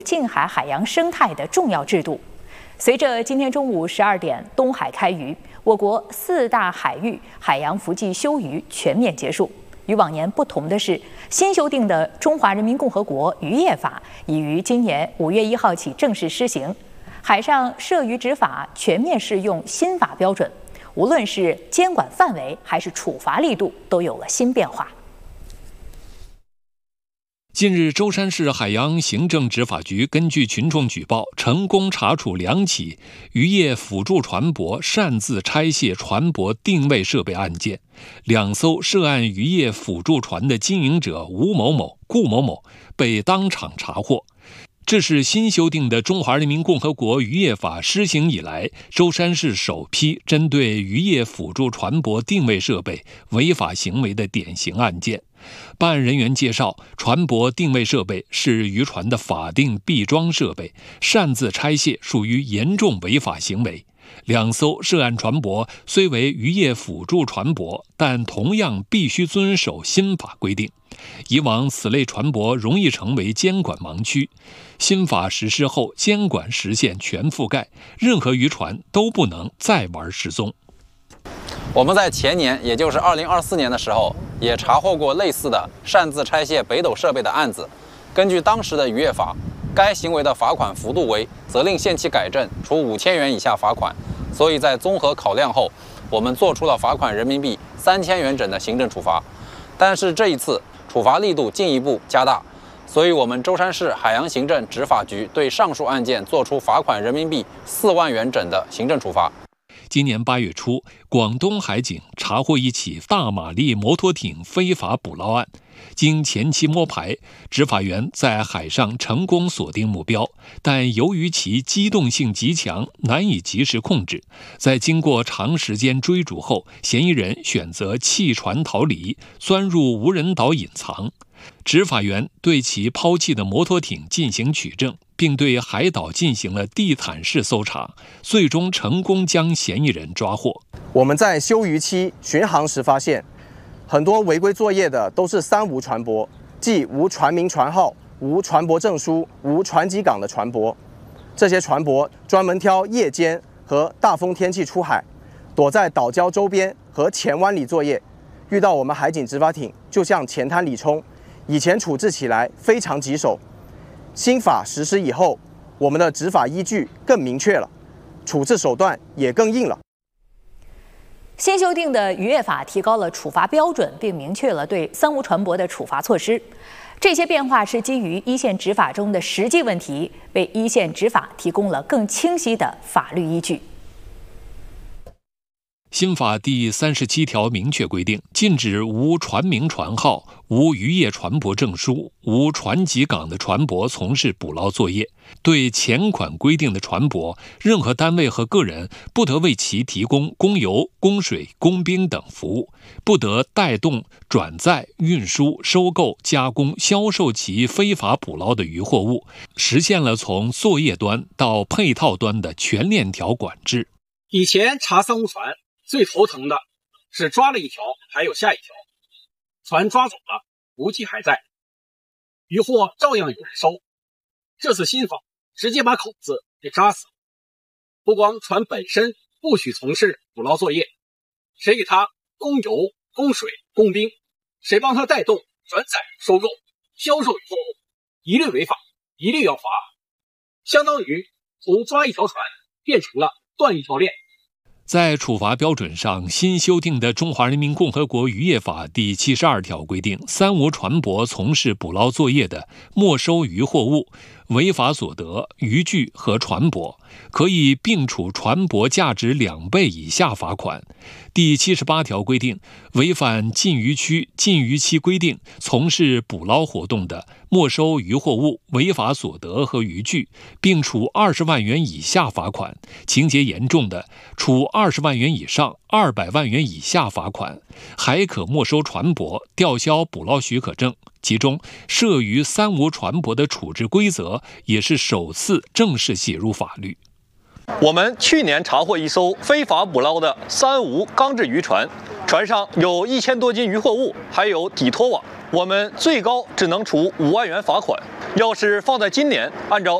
近海海洋生态的重要制度。随着今天中午12点东海开渔，我国4大海域海洋伏季休渔全面结束。与往年不同的是，新修订的《中华人民共和国渔业法》已于今年5月1号起正式施行，海上涉渔执法全面适用新法标准，无论是监管范围还是处罚力度，都有了新变化。 近日，舟山市海洋行政执法局根据群众举报，成功查处2起渔业辅助船舶擅自拆卸船舶定位设备案件，2艘涉案渔业辅助船的经营者吴某某、顾某某被当场查获。这是新修订的《中华人民共和国渔业法》施行以来，舟山市首批针对渔业辅助船舶定位设备违法行为的典型案件。办案人员介绍，船舶定位设备是渔船的法定闭装设备，擅自拆卸属于严重违法行为。2艘涉案船舶虽为渔业辅助船舶，但同样必须遵守新法规定。以往此类船舶容易成为监管盲区，新法实施后，监管实现全覆盖，任何渔船都不能再玩失踪。 我们在前年，也就是2024年的时候，也查获过类似的擅自拆卸北斗设备的案子。根据当时的渔业法，该行为的罚款幅度为责令限期改正，处5000元以下罚款。所以在综合考量后，我们做出了罚款人民币3000元整的行政处罚。但是这一次处罚力度进一步加大，所以我们舟山市海洋行政执法局对上述案件作出罚款人民币4万元整的行政处罚。 今年8月初，广东海警查获一起大马力摩托艇非法捕捞案，经前期摸排，执法员在海上成功锁定目标，但由于其机动性极强，难以及时控制。在经过长时间追逐后，嫌疑人选择弃船逃离，钻入无人岛隐藏。执法员对其抛弃的摩托艇进行取证，并对海岛进行了地毯式搜查，最终成功将嫌疑人抓获。 我们在休渔期巡航时发现，很多违规作业的都是3无船舶，即无船名船号、无船舶证书、无船籍港的船舶。这些船舶专门挑夜间和大风天气出海，躲在岛礁周边和前湾里作业，遇到我们海警执法艇就向前滩里冲。以前处置起来非常棘手，新法实施以后，我们的执法依据更明确了，处置手段也更硬了。 新修订的渔业法提高了处罚标准，并明确了对3无船舶的处罚措施。这些变化是基于一线执法中的实际问题，为一线执法提供了更清晰的法律依据。 新法第37条明确规定，禁止无船名船号、无渔业船舶证书、无船籍港的船舶从事捕捞作业。对前款规定的船舶，任何单位和个人不得为其提供供油、供水、供兵等服务，不得带动、转载、运输、收购、加工、销售其非法捕捞的渔获物，实现了从作业端到配套端的全链条管制。 以前查3无船最头疼的是抓了一条还有下一条，船抓走了，无期还在，渔获照样有人收。这次新法直接把口子给扎死了，不光船本身不许从事捕捞作业，谁给他供油、供水、供兵，谁帮他带动、转载、收购、销售渔获物，一律违法，一律要罚，相当于从抓一条船变成了断一条链。 在处罚标准上，新修订的《中华人民共和国渔业法》第72条规定，3无船舶从事捕捞作业的，没收渔获物、违法所得、渔具和船舶，可以并处船舶价值2倍以下罚款。第78条规定，违反禁渔区、禁渔期规定从事捕捞活动的，没收渔获物、违法所得和渔具，并处20万元以下罚款；情节严重的，处20万元以上200万元以下罚款，还可没收船舶、吊销捕捞许可证。其中，涉渔3无船舶的处置规则也是首次正式写入法律。 我们去年查获一艘非法捕捞的三无钢制渔船，船上有1000多斤渔获物，还有底拖网。我们最高只能处5万元罚款。要是放在今年，按照